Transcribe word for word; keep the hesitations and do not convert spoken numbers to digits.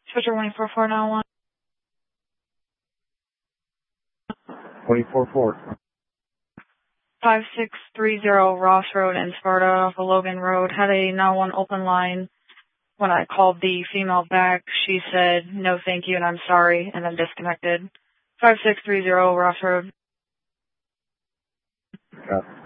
Switcher one four four nine one. twenty-four four. five six three zero Ross Road in Sparta off of Logan Road. Had a nine one open line. When I called the female back, she said, no thank you and I'm sorry, and then disconnected. five six three zero Ross Road. Got it.